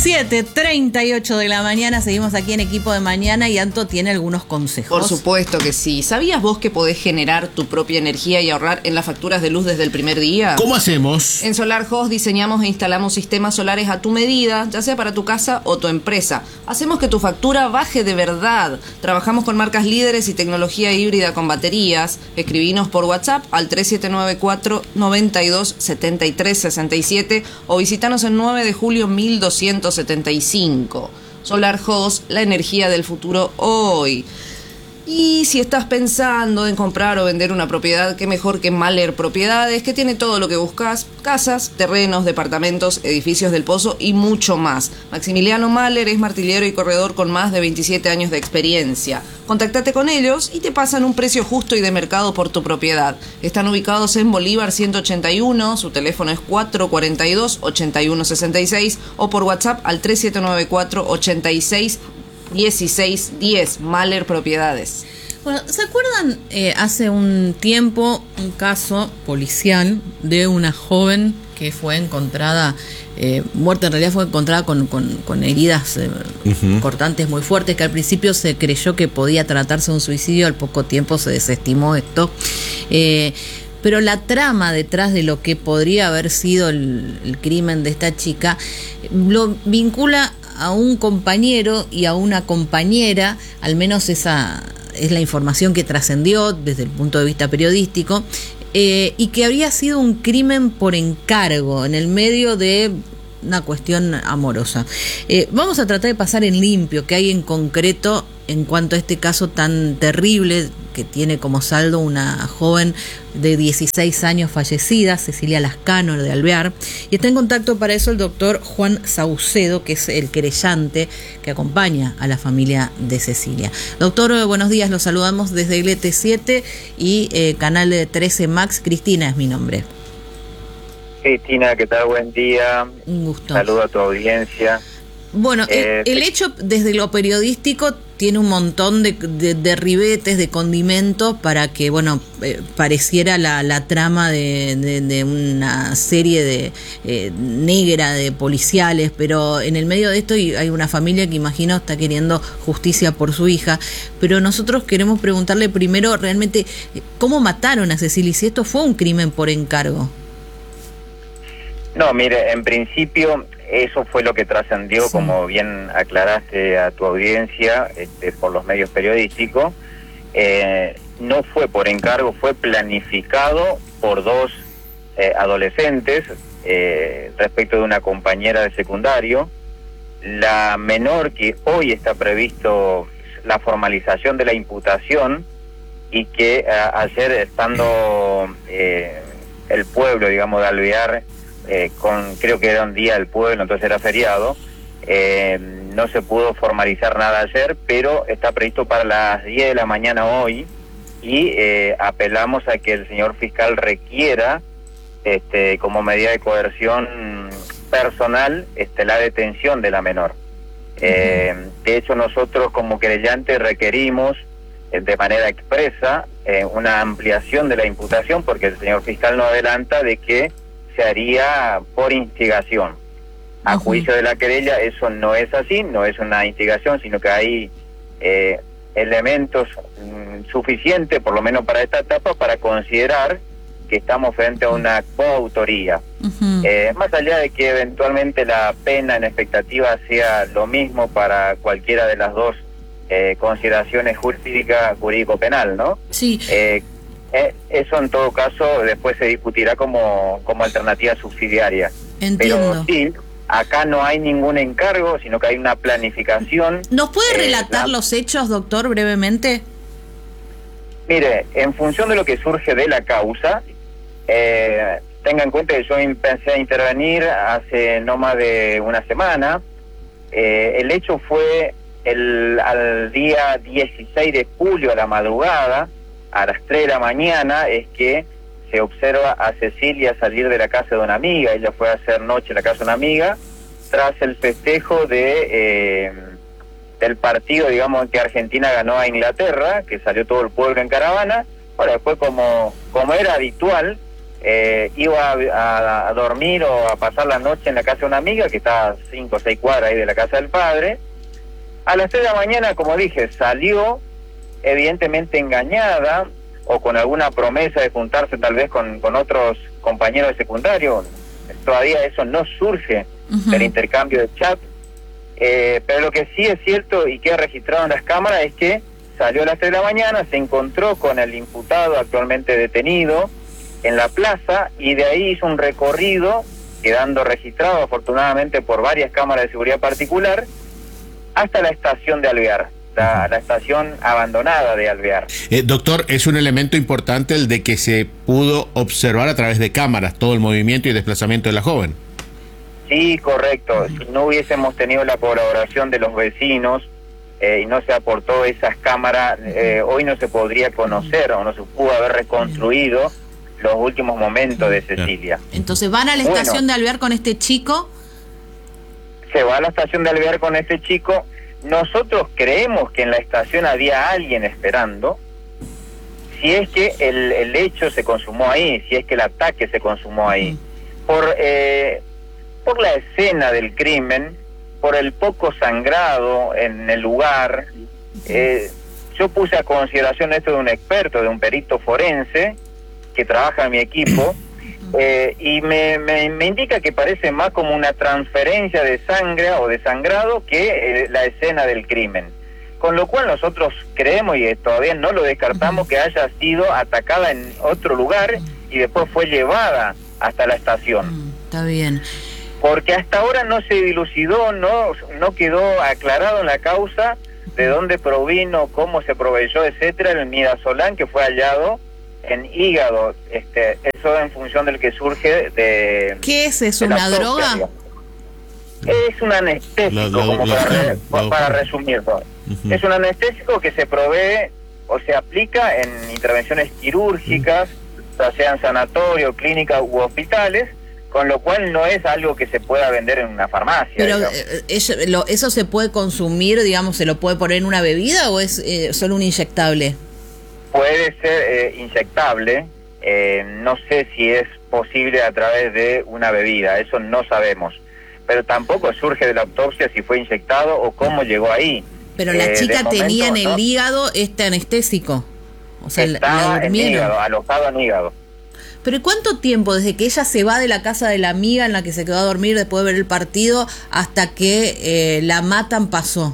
7:38 de la mañana, seguimos aquí en Equipo de Mañana y Anto tiene algunos consejos. Por supuesto que sí. ¿Sabías vos que podés generar tu propia energía y ahorrar en las facturas de luz desde el primer día? ¿Cómo hacemos? En Solar Host diseñamos e instalamos sistemas solares a tu medida, ya sea para tu casa o tu empresa. Hacemos que tu factura baje de verdad. Trabajamos con marcas líderes y tecnología híbrida con baterías. Escribinos por WhatsApp al 3794-927367 o visitanos en 9 de julio 1275. Solar Host, la energía del futuro hoy. Y si estás pensando en comprar o vender una propiedad, qué mejor que Mahler Propiedades, que tiene todo lo que buscas: casas, terrenos, departamentos, edificios del Pozo y mucho más. Maximiliano Mahler es martillero y corredor con más de 27 años de experiencia. Contactate con ellos y te pasan un precio justo y de mercado por tu propiedad. Están ubicados en Bolívar 181, su teléfono es 442-8166 o por WhatsApp al 3794-861610. Mahler Propiedades. Bueno, ¿se acuerdan hace un tiempo un caso policial de una joven que fue encontrada muerta? En realidad fue encontrada con heridas cortantes muy fuertes, que al principio se creyó que podía tratarse de un suicidio, al poco tiempo se desestimó esto. Pero la trama detrás de lo que podría haber sido el crimen de esta chica lo vincula a un compañero y a una compañera, al menos esa es la información que trascendió desde el punto de vista periodístico, y que habría sido un crimen por encargo en el medio de una cuestión amorosa. Vamos a tratar de pasar en limpio qué hay en concreto en cuanto a este caso tan terrible que tiene como saldo una joven de 16 años fallecida, Cecilia Lascano, de Alvear, y está en contacto para eso el doctor Juan Saucedo, que es el querellante que acompaña a la familia de Cecilia. Doctor, buenos días, los saludamos desde LT7 y Canal 13 Max. Cristina es mi nombre. Cristina, ¿qué tal? Buen día. Un gusto. Saludo a tu audiencia. Bueno, el hecho desde lo periodístico tiene un montón de ribetes, de condimentos para que, bueno, pareciera la trama de una serie negra de policiales, pero en el medio de esto hay una familia que imagino está queriendo justicia por su hija, pero nosotros queremos preguntarle primero realmente cómo mataron a Cecilia y si esto fue un crimen por encargo. No, mire, en principio eso fue lo que trascendió, sí, como bien aclaraste a tu audiencia, por los medios periodísticos. No fue por encargo, fue planificado por dos adolescentes respecto de una compañera de secundario. La menor, que hoy está previsto la formalización de la imputación, y que ayer, estando el pueblo, digamos, de Alvear, creo que era un día del pueblo, entonces era feriado, no se pudo formalizar nada ayer, pero está previsto para las 10 de la mañana hoy, y apelamos a que el señor fiscal requiera, como medida de coerción personal, la detención de la menor. De hecho, nosotros como querellante requerimos de manera expresa una ampliación de la imputación, porque el señor fiscal nos adelanta de que se haría por instigación. A juicio de la querella eso no es así, no es una instigación, sino que hay elementos suficientes, por lo menos para esta etapa, para considerar que estamos frente a una coautoría. Más allá de que eventualmente la pena en expectativa sea lo mismo para cualquiera de las dos consideraciones jurídico-penal, ¿no? Sí. Eso en todo caso después se discutirá como alternativa subsidiaria. Entiendo. Pero sí, acá no hay ningún encargo, sino que hay una planificación. ¿Nos puede relatar los hechos, doctor, brevemente? Mire, en función de lo que surge de la causa, tenga en cuenta que yo empecé a intervenir hace no más de una semana. El hecho fue al día 16 de julio a la madrugada, a las 3 de la mañana, es que se observa a Cecilia salir de la casa de una amiga. Ella fue a hacer noche en la casa de una amiga, tras el festejo del partido, digamos, que Argentina ganó a Inglaterra, que salió todo el pueblo en caravana. Bueno, después, como era habitual, iba a dormir o a pasar la noche en la casa de una amiga que está a 5 o 6 cuadras ahí de la casa del padre. A las 3 de la mañana, como dije, salió evidentemente engañada o con alguna promesa de juntarse tal vez con otros compañeros de secundario. Todavía eso no surge del intercambio de chat, pero lo que sí es cierto y queda registrado en las cámaras es que salió a las 3 de la mañana, se encontró con el imputado actualmente detenido en la plaza y de ahí hizo un recorrido, quedando registrado afortunadamente por varias cámaras de seguridad particular, hasta la estación de Alvear, la estación abandonada de Alvear. Doctor, es un elemento importante el de que se pudo observar a través de cámaras todo el movimiento y desplazamiento de la joven. Sí, correcto. Si no hubiésemos tenido la colaboración de los vecinos y no se aportó esas cámaras, hoy no se podría conocer o no se pudo haber reconstruido los últimos momentos de Cecilia. Entonces, ¿van a la estación de Alvear con este chico? Se va a la estación de Alvear con este chico. Nosotros creemos que en la estación había alguien esperando. Si es que el hecho se consumó ahí, si es que el ataque se consumó ahí. Por la escena del crimen, por el poco sangrado en el lugar, yo puse a consideración esto de un experto, de un perito forense que trabaja en mi equipo, y me indica que parece más como una transferencia de sangre o de sangrado que la escena del crimen. Con lo cual nosotros creemos, y todavía no lo descartamos, que haya sido atacada en otro lugar y después fue llevada hasta la estación. Está bien. Porque hasta ahora no se dilucidó, no quedó aclarado en la causa de dónde provino, cómo se proveyó, etcétera, el midazolam que fue hallado en hígado. Eso en función del que surge de... ¿Qué es eso? ¿Una droga? Es un anestésico, para resumirlo. Es un anestésico que se provee o se aplica en intervenciones quirúrgicas, ya sean sanatorios, clínicas u hospitales, con lo cual no es algo que se pueda vender en una farmacia. Pero ¿eso se puede consumir, digamos, se lo puede poner en una bebida o es solo un inyectable? Puede ser inyectable, no sé si es posible a través de una bebida, eso no sabemos, pero tampoco surge de la autopsia si fue inyectado o cómo llegó ahí. Pero la chica tenía en el hígado este anestésico, o sea, la en hígado, alojado en hígado. Pero ¿y cuánto tiempo desde que ella se va de la casa de la amiga en la que se quedó a dormir después de ver el partido hasta que la matan pasó?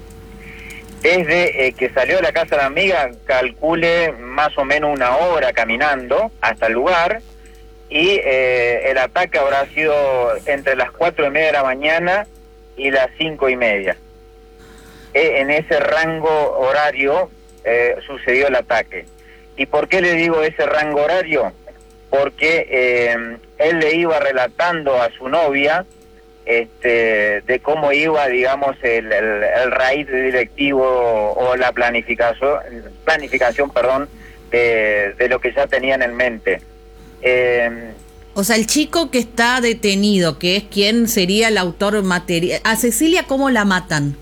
Desde que salió de la casa de la amiga, calcule más o menos 1 hora caminando hasta el lugar, y el ataque habrá sido entre las 4:30 de la mañana y las 5:30. En ese rango horario sucedió el ataque. ¿Y por qué le digo ese rango horario? Porque él le iba relatando a su novia de cómo iba, digamos, el raíz directivo o la planificación, de lo que ya tenían en mente. O sea, el chico que está detenido, que es quien sería el autor material, ¿a Cecilia cómo la matan?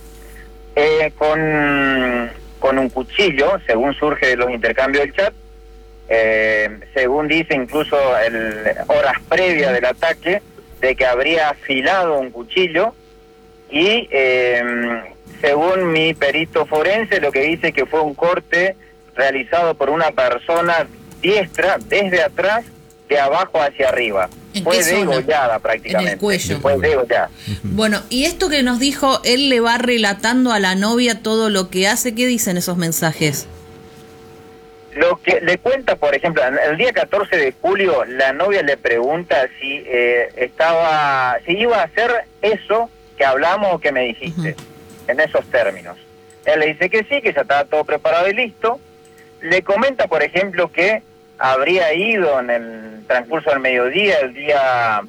Con un cuchillo, según surge de los intercambios del chat, según dice incluso horas previas del ataque, de que habría afilado un cuchillo, y según mi perito forense lo que dice que fue un corte realizado por una persona diestra desde atrás, de abajo hacia arriba. Fue degollada prácticamente. En el cuello. Fue degollada. Bueno, y esto que nos dijo, él le va relatando a la novia todo lo que hace. ¿Qué dicen esos mensajes? Lo que le cuenta, por ejemplo, el día 14 de julio, la novia le pregunta si iba a hacer eso que hablamos o que me dijiste, en esos términos. Él le dice que sí, que ya estaba todo preparado y listo. Le comenta, por ejemplo, que habría ido en el transcurso del mediodía, el día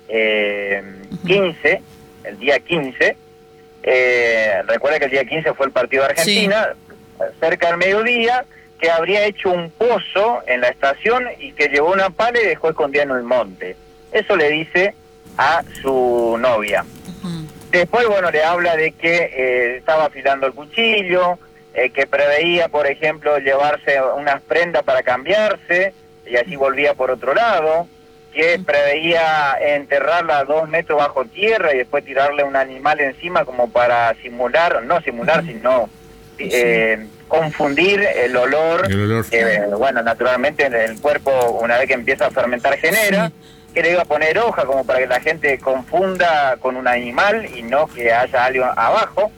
15, recuerda que el día 15 fue el partido de Argentina, cerca del mediodía, que habría hecho un pozo en la estación y que llevó una pala y dejó escondida en el monte. Eso le dice a su novia. Después, bueno, le habla de que estaba afilando el cuchillo, que preveía, por ejemplo, llevarse unas prendas para cambiarse, y así volvía por otro lado, que preveía enterrarla a 2 metros bajo tierra y después tirarle un animal encima como para simular, no simular, sino confundir el olor, que, bueno, naturalmente el cuerpo una vez que empieza a fermentar genera, que le iba a poner hoja como para que la gente confunda con un animal y no que haya algo abajo.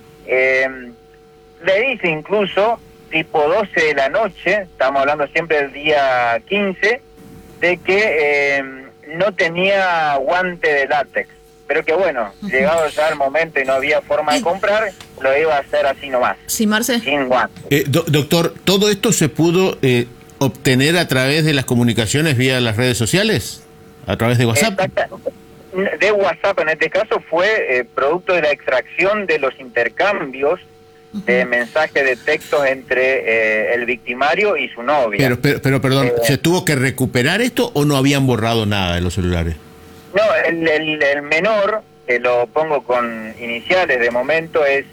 Le dice incluso, tipo 12 de la noche, estamos hablando siempre del día 15, de que no tenía guante de látex, pero que bueno, llegado ya el momento y no había forma de comprar, lo iba a hacer así nomás. Sí, Marce. Sin guante. Doctor, ¿todo esto se pudo obtener a través de las comunicaciones vía las redes sociales? ¿A través de WhatsApp? De WhatsApp en este caso fue producto de la extracción de los intercambios de mensajes de textos entre el victimario y su novia. Pero perdón, ¿se tuvo que recuperar esto o no habían borrado nada de los celulares? No, el menor, que lo pongo con iniciales de momento, es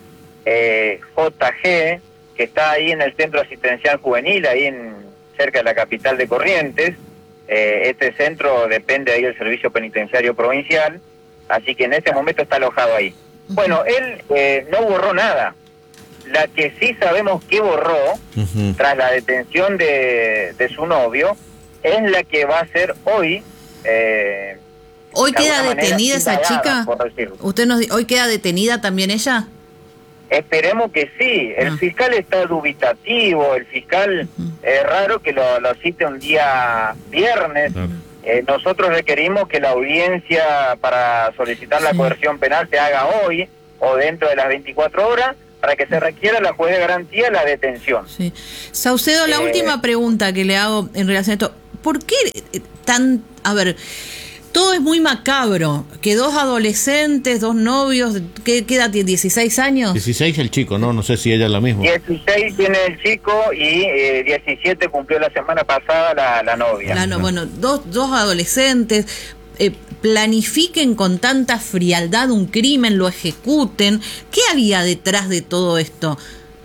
JG, que está ahí en el Centro Asistencial Juvenil, ahí cerca de la capital de Corrientes. Este centro depende ahí del Servicio Penitenciario Provincial, así que en este momento está alojado ahí. Bueno, él no borró nada. La que sí sabemos que borró, tras la detención de su novio, es la que va a ser hoy. ¿Hoy queda detenida esa chica? ¿Usted hoy queda detenida también ella? Esperemos que sí. El fiscal está dubitativo, el fiscal es raro que lo cite un día viernes. Nosotros requerimos que la audiencia para solicitar la coerción penal se haga hoy o dentro de las 24 horas, para que se requiera la juez de garantía la detención. Sí. Saucedo, la última pregunta que le hago en relación a esto. ¿Por qué tan... A ver, todo es muy macabro, que 2 adolescentes, 2 novios, ¿qué edad tiene? ¿16 años? 16 el chico, no sé si ella es la misma. 16 tiene el chico y 17 cumplió la semana pasada la novia. Bueno, dos adolescentes... planifiquen con tanta frialdad un crimen, lo ejecuten. ¿Qué había detrás de todo esto?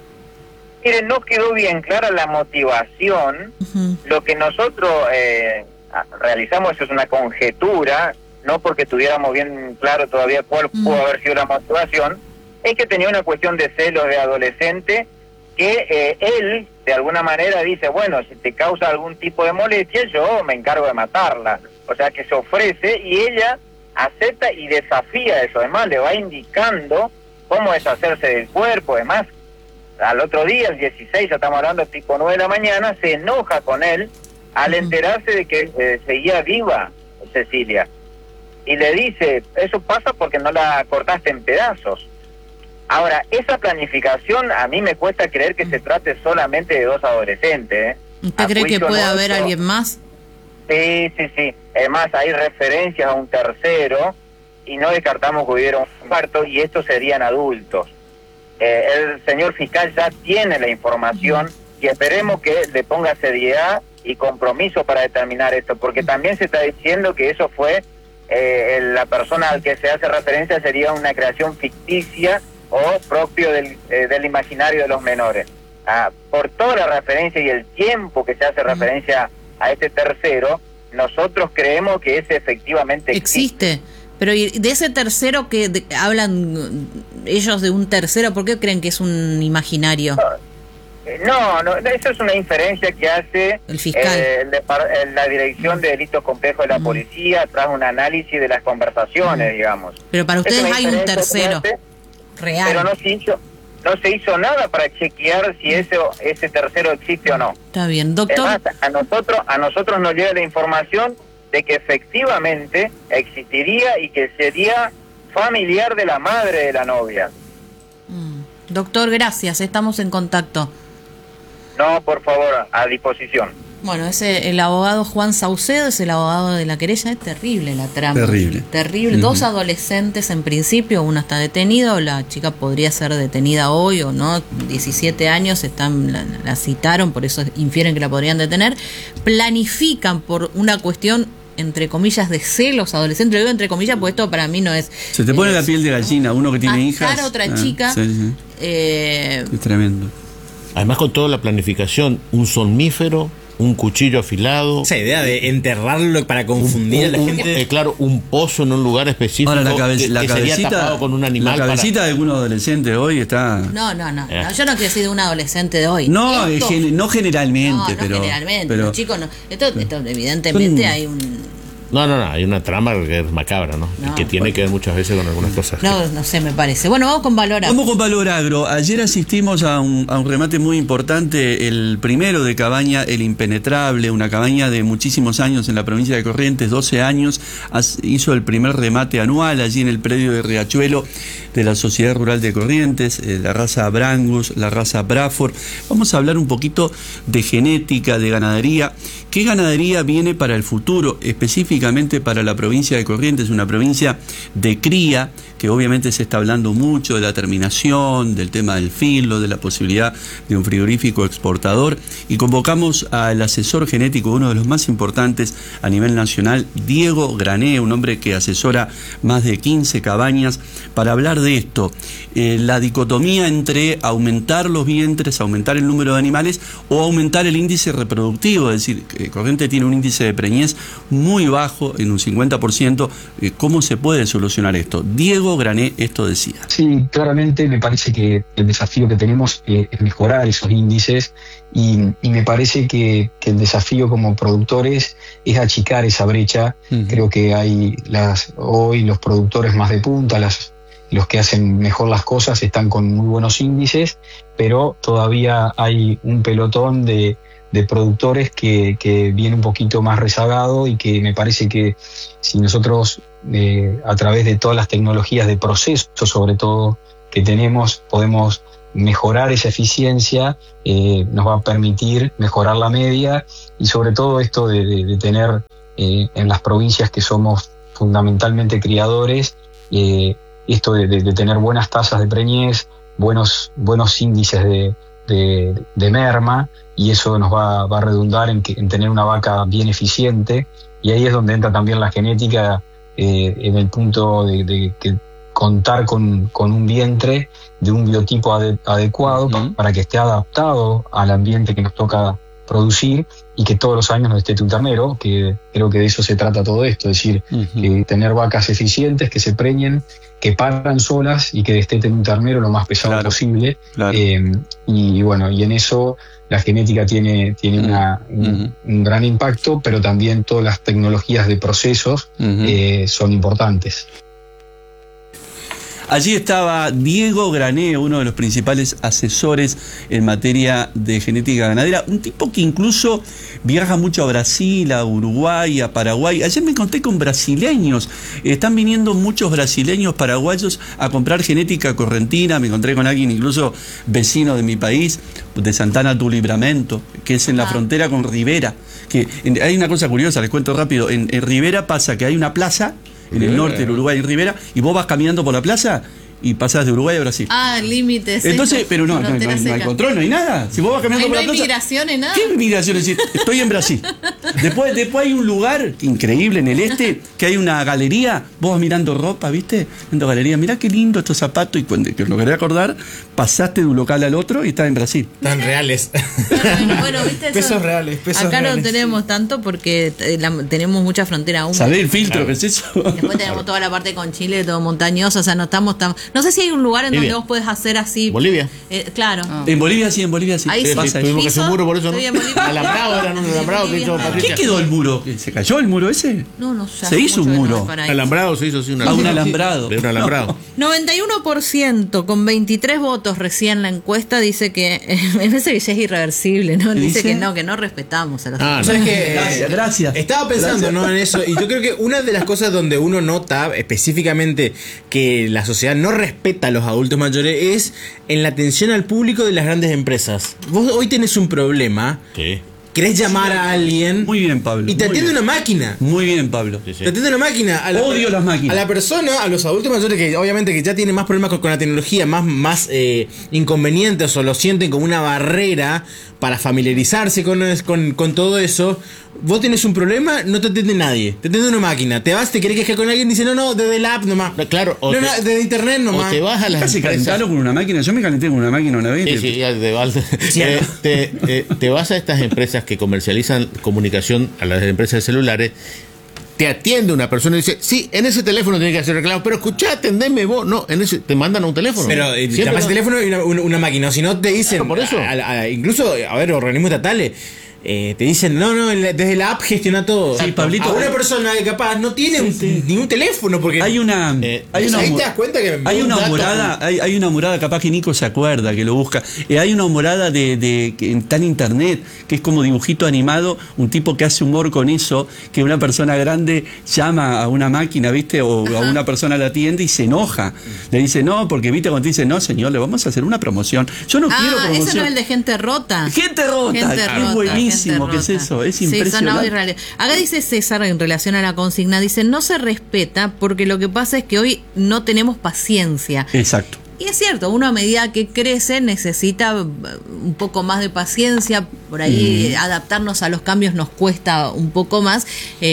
Miren, no quedó bien clara la motivación. Lo que nosotros realizamos, eso es una conjetura, no porque tuviéramos bien claro todavía cuál pudo haber sido la motivación, es que tenía una cuestión de celos de adolescente que él, de alguna manera, dice, bueno, si te causa algún tipo de molestia, yo me encargo de matarla. O sea, que se ofrece y ella acepta y desafía eso. Además, le va indicando cómo deshacerse del cuerpo. Además, al otro día, el 16, ya estamos hablando tipo 9 de la mañana, se enoja con él al enterarse de que seguía viva Cecilia. Y le dice, eso pasa porque no la cortaste en pedazos. Ahora, esa planificación a mí me cuesta creer que se trate solamente de 2 adolescentes. ¿Usted cree que puede haber alguien más? Sí. Además, hay referencias a un tercero y no descartamos que hubiera un cuarto y estos serían adultos. El señor fiscal ya tiene la información y esperemos que le ponga seriedad y compromiso para determinar esto, porque también se está diciendo que eso fue, la persona al que se hace referencia sería una creación ficticia o propio del imaginario de los menores. Por toda la referencia y el tiempo que se hace referencia a este tercero, nosotros creemos que ese efectivamente existe. Pero de ese tercero que hablan ellos de un tercero, ¿por qué creen que es un imaginario? No, eso es una inferencia que hace el fiscal, la Dirección de Delitos Complejos de la Policía tras un análisis de las conversaciones, digamos. Pero para ustedes hay un tercero real. Pero no se hizo nada para chequear si ese tercero existe o no. Está bien, doctor. Además, a nosotros nos llega la información de que efectivamente existiría y que sería familiar de la madre de la novia. Doctor, gracias, estamos en contacto. No, por favor, a disposición. Bueno, el abogado Juan Saucedo es el abogado de la querella. Es terrible la trama. Terrible. 2 adolescentes en principio, uno está detenido, la chica podría ser detenida hoy o no, 17 años, la citaron, por eso infieren que la podrían detener. Planifican por una cuestión, entre comillas, de celos adolescentes. Lo digo entre comillas, pues esto para mí no es... Se te pone la piel de gallina, uno que tiene hijas. A otra chica. Es tremendo. Además, con toda la planificación, un somnífero un cuchillo afilado. Esa idea de enterrarlo para confundir a la gente. Claro, un pozo en un lugar específico. Ahora que sería tapado con un animal. La cabecita de algunos adolescentes hoy está... No, yo no quiero decir de un adolescente de hoy. No, Esto- no generalmente, no pero... generalmente, pero los chicos no. Esto evidentemente hay un... No, hay una trama que es macabra, ¿no? No, Y que tiene que ver muchas veces con algunas cosas. No sé, me parece. Bueno, vamos con Valor Agro. Vamos con Valor Agro. Ayer asistimos a un remate muy importante, el primero de cabaña, El Impenetrable, una cabaña de muchísimos años en la provincia de Corrientes, 12 años, hizo el primer remate anual allí en el predio de Riachuelo de la Sociedad Rural de Corrientes, la raza Brangus, la raza Braford. Vamos a hablar un poquito de genética, de ganadería. ¿Qué ganadería viene para el futuro, específicamente para la provincia de Corrientes? Una provincia de cría, que obviamente se está hablando mucho de la terminación, del tema del filo, de la posibilidad de un frigorífico exportador, y convocamos al asesor genético, uno de los más importantes a nivel nacional, Diego Grané, un hombre que asesora más de 15 cabañas, para hablar de esto, la dicotomía entre aumentar los vientres, aumentar el número de animales o aumentar el índice reproductivo, es decir, Corrientes tiene un índice de preñez muy bajo, en un 50%, ¿cómo se puede solucionar esto? Diego Grané esto decía. Sí, claramente me parece que el desafío que tenemos es mejorar esos índices y me parece que el desafío como productores es achicar esa brecha. Creo que hay hoy los productores más de punta, los que hacen mejor las cosas están con muy buenos índices, pero todavía hay un pelotón de productores que viene un poquito más rezagado y que me parece que si nosotros a través de todas las tecnologías de proceso, sobre todo que tenemos, podemos mejorar esa eficiencia, nos va a permitir mejorar la media y sobre todo esto de tener en las provincias que somos fundamentalmente criadores, esto de tener buenas tasas de preñez, buenos índices de merma, y eso nos va a redundar en tener una vaca bien eficiente, y ahí es donde entra también la genética, en el punto de que contar con un vientre de un biotipo adecuado para que esté adaptado al ambiente que nos toca producir y que todos los años nos esté un ternero, que creo que de eso se trata todo esto, es decir, que tener vacas eficientes, que se preñen, que paran solas y que desteten un ternero lo más pesado posible. Claro. Y bueno, y en eso la genética tiene un gran impacto, pero también todas las tecnologías de procesos son importantes. Allí estaba Diego Grané, uno de los principales asesores en materia de genética ganadera, un tipo que incluso viaja mucho a Brasil, a Uruguay, a Paraguay. Ayer me encontré con brasileños, están viniendo muchos brasileños paraguayos a comprar genética correntina. Me encontré con alguien incluso vecino de mi país, de Santana do Livramento, que es en la frontera con Rivera. Hay una cosa curiosa, les cuento rápido. En Rivera pasa que hay una plaza en el norte del Uruguay, en Rivera, y vos vas caminando por la plaza y pasas de Uruguay a Brasil. Límites. Entonces, pero no hay control, no hay nada. Si vos vas caminando por la plaza... No hay migraciones, nada. ¿Qué migraciones? Estoy en Brasil. Después hay un lugar increíble en el este, que hay una galería, vos vas mirando ropa, ¿viste? Viendo galería, mirá qué lindo estos zapatos, y cuando que lo quería acordar, pasaste de un local al otro y estás en Brasil. Tan reales. Bueno, ¿viste? Pesos reales, pesos acá reales. no tenemos tanto porque tenemos mucha frontera aún. ¿Sabés el filtro que es eso? Después tenemos toda la parte con Chile, todo montañoso, o sea, no estamos tan... No sé si hay un lugar en donde vos podés hacer así... Bolivia. Claro. En Bolivia sí. Ahí sí. Pasa Tuvimos que eso. hacer un muro por eso, ¿no? Estoy en Bolivia. Alambrado, era un alambrado que hizo ¿Qué Patricia. quedó el muro? ¿Se cayó el muro ese? No sé. Se hizo un muro. Alambrado se hizo, sí, Un alambrado. De un alambrado. 91% con 23 votos recién la encuesta dice que me parece que ya es irreversible, ¿no? Dice que no respetamos a los ¿Sabes qué? Gracias. Estaba pensando, ¿no?, en eso, y yo creo que una de las cosas donde uno nota específicamente que la sociedad no respeta a los adultos mayores es en la atención al público de las grandes empresas. Vos hoy tenés un problema. Sí. Querés llamar a alguien. Muy bien, Pablo. Y te atiende una máquina. Muy bien, Pablo. Sí, sí. Te atiende una máquina. Odio las máquinas. A la persona, a los adultos mayores que obviamente que ya tienen más problemas con la tecnología, más inconvenientes, o lo sienten como una barrera para familiarizarse con todo eso. Vos tenés un problema, no te atiende nadie. Te atiende una máquina. Te vas, te querés quejar con alguien, dice no, desde la app nomás. Claro, o desde internet nomás. O te vas a las ¿Se calentaron con una máquina? Yo me calenté con una máquina una vez. Sí, ya te vas a estas empresas que comercializan comunicación a las empresas de celulares, te atiende una persona y dice, sí, en ese teléfono tiene que hacer reclamo, pero escuchá, atendeme vos. No, en ese te mandan a un teléfono. Pero llamas al teléfono y una máquina, o si no te dicen, Claro, por eso. incluso, organismos estatales, te dicen, no, desde la app gestiona todo. Sí, Pablito. A una persona que capaz no tiene ningún teléfono, porque Hay una ahí te das cuenta que hay una un dato- humorada, hay una humorada, capaz que Nico se acuerda, que lo busca. Hay una humorada que está en internet, que es como dibujito animado, un tipo que hace humor con eso, que una persona grande llama a una máquina, ¿viste? O a una persona a la tienda y se enoja. Le dice, no, porque viste cuando te dice, no, señor, le vamos a hacer una promoción. Yo no quiero promoción. ese no es el de gente rota. Gente rota, Gente es rota, buenísimo, gente ¿qué es rota. eso? Es Sí, son impresionante. audios reales. Acá dice César en relación a la consigna, dice, no se respeta porque lo que pasa es que hoy no tenemos paciencia. Exacto. Y es cierto, uno a medida que crece necesita un poco más de paciencia, por ahí adaptarnos a los cambios nos cuesta un poco más,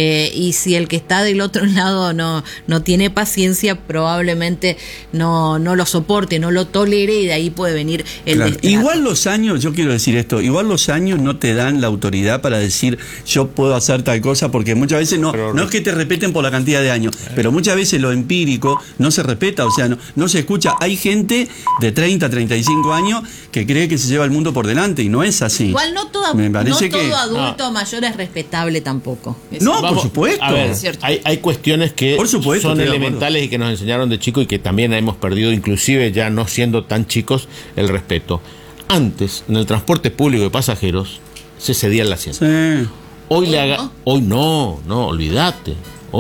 y si el que está del otro lado no tiene paciencia, probablemente no lo soporte, no lo tolere, y de ahí puede venir el Claro. destrato. Igual los años, yo quiero decir esto, igual los años no te dan la autoridad para decir yo puedo hacer tal cosa, porque muchas veces no es que te respeten por la cantidad de años, pero muchas veces lo empírico no se respeta, o sea, no se escucha. Hay gente de 30, 35 años que cree que se lleva el mundo por delante y no es así. Igual no todo, Me parece no todo que- adulto mayor es respetable tampoco. No, por Vamos, supuesto. A ver, Es cierto. hay cuestiones que Por supuesto, son estoy de elementales y que nos enseñaron de chicos y que también hemos perdido, inclusive ya no siendo tan chicos, el respeto. Antes, en el transporte público de pasajeros, se cedía el asiento. Sí. Hoy ¿no? hoy no, olvídate,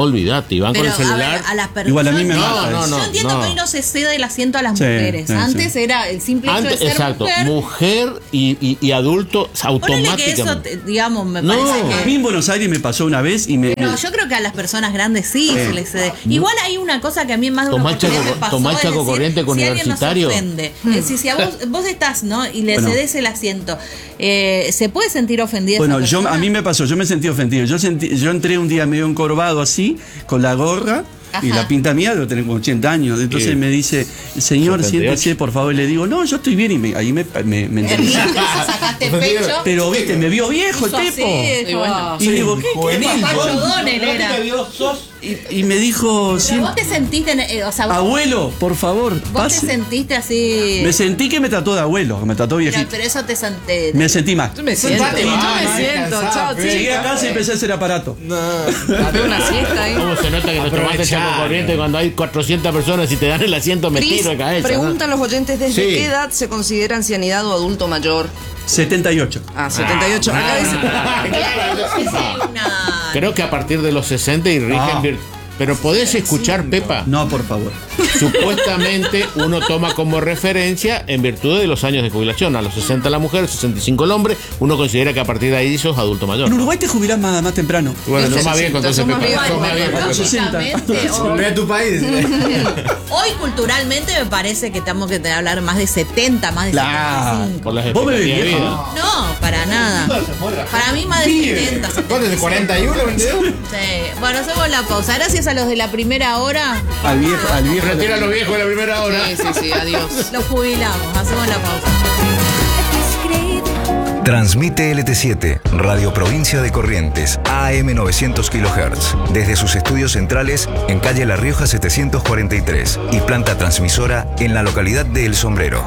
y van Pero con el celular. a las personas. Igual a mí me yo, mata eso. yo entiendo No. que hoy no se cede el asiento a las Sí, mujeres. sí, Antes sí. era el simple hecho Antes, de ser exacto, mujer. y adulto Ponele que automáticamente. eso, digamos, me No. parece A que. mí en Buenos Aires me pasó una vez y me... No, yo creo que a las personas grandes sí se les cede. Igual hay una cosa que a mí más de una Tomá el oportunidad Chaco- me pasó, tomá el es Chaco decir, Corriente con si alguien nos universitario. ofende, si a vos estás, ¿no? Y le Bueno. cedes el asiento, ¿se puede sentir ofendida Bueno, esa persona? a mí me pasó, yo me sentí ofendido. Yo entré un día medio encorvado así, con la gorra. Y Ajá. la pinta mía debo tener como 80 años. Entonces Sí. me dice, señor, 78. siéntese, por favor. Y le digo, no, yo estoy bien. Y ahí me enteré. Sacaste pecho. Pero, viste, me vio viejo el hizo tipo. así, Y bueno, Y digo, ¿qué? Pacho Donel era. Y me dijo, Pero vos te sentiste, o sea, abuelo, por favor, vos pase. te sentiste así. Me sentí que me trató de abuelo, que me trató viejito. Pero eso te sentí. Me sentí mal. Yo me siento, chao, Llegué a chicos. casa y empecé a hacer aparato. Date una siesta ahí. ¿Cómo se nota que te tomaste el Chaco Corriente cuando hay 400 personas y te dan el asiento Cris, metido de cabeza? preguntan los oyentes desde Sí. qué edad se considera ancianidad o adulto mayor. 78. 78. Acá dice, Creo que a partir de los 60 y rigen Ah. Pero podés escuchar, Pepa. No, por favor. Supuestamente uno toma como referencia en virtud de los años de jubilación. A los 60 la mujer, 65 el hombre. Uno considera que a partir de ahí sos adulto mayor. En Uruguay te jubilás más temprano. Bueno, sos más viejo, entonces, Sos más Pepa. viejo, Sos más viejo, bueno, Pepa. 60. Lógicamente, Volvé a tu país. hoy culturalmente me parece que tenemos que hablar más de 70, más de Claro. 75. Por las Vos me ves expectativas de viejo. vida. No, para nada. Para mí más de 70, 75. ¿Cuánto es de 41, 22? Sí. Bueno, hacemos la pausa. Gracias a los de la primera hora. Al viejo. Retira a los viejos de la primera hora. sí, adiós. Los jubilamos. Hacemos la pausa. Transmite LT7, Radio Provincia de Corrientes, AM 900 kHz, desde sus estudios centrales en calle La Rioja 743 y planta transmisora en la localidad de El Sombrero.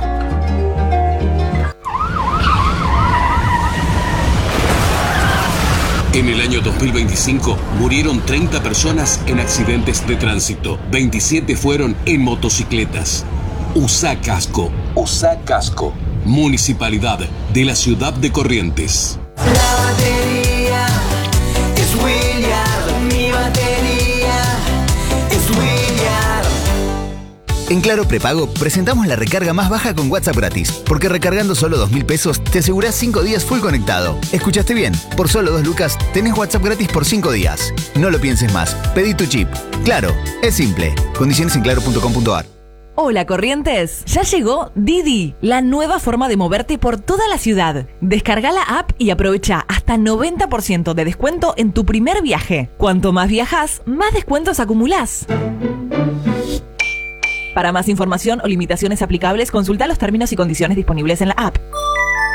En el año 2025 murieron 30 personas en accidentes de tránsito. 27 fueron en motocicletas. Usá casco. Usá casco. Municipalidad de la ciudad de Corrientes. La batería es William, mi batería es William. En Claro Prepago presentamos la recarga más baja con WhatsApp gratis, porque recargando solo 2.000 pesos te asegurás 5 días full conectado. ¿Escuchaste bien? Por solo 2 lucas tenés WhatsApp gratis por 5 días. No lo pienses más, pedí tu chip. Claro, es simple. Condiciones en claro.com.ar. Hola Corrientes, ya llegó Didi, la nueva forma de moverte por toda la ciudad. Descarga la app y aprovecha hasta 90% de descuento en tu primer viaje. Cuanto más viajas, más descuentos acumulás. Para más información o limitaciones aplicables, consulta los términos y condiciones disponibles en la app.